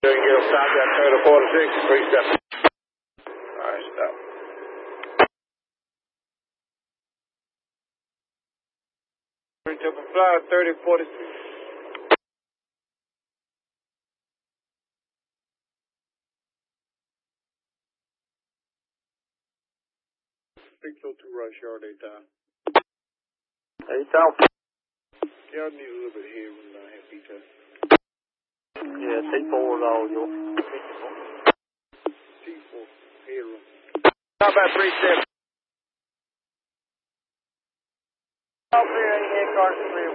Doing your stop that Toyota 46, 37. Alright, stop. Reach up and fly, 3046. 602 rush yard, 8 time. 8 time. Yeah, I need a little bit of headroom down here, Peter. Yeah, T4 is all yours. T4, headroom. How about 37? All 388 cars, 3